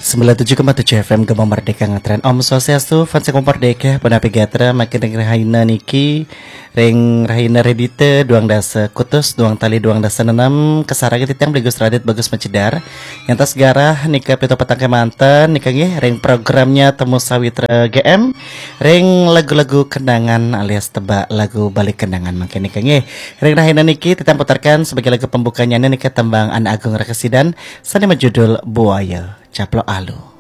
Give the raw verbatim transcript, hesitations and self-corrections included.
sembilan puluh tujuh koma tujuh F M Gemang Merdeka ngetren Om Swastiastu fans Gemang Merdeka penapi gatra makin ring rahina niki ring rahina redite duang dasa kutus duang tali duang dasa nenam kesarage titang Blegus Radit bagus mencedar yang tas garah nika pito petang kemanten nika nggih ring programnya Temu Sawitra G M ring lagu-lagu kenangan alias tebak lagu balik kenangan makin nika nggih ring rahina niki titang putarkan sebagai lagu pembukanya nika tembang Anak Agung Rakesidan sani judul Buaya Caplo Alu.